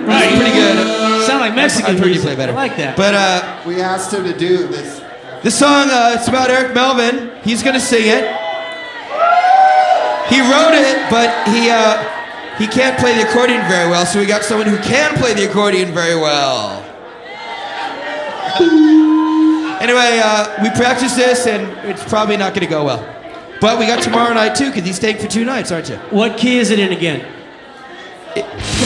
Right. Pretty good. Sound like Mexican I've heard you music. play better. I like that. But We asked him to do this. this song, it's about Eric Melvin. He's gonna sing it. He wrote it, but he can't play the accordion very well, so we got someone who can play the accordion very well. Anyway, we practiced this, and it's probably not gonna go well. But we got tomorrow night too, because he's staying for 2 nights, aren't you? What key is it in again? Come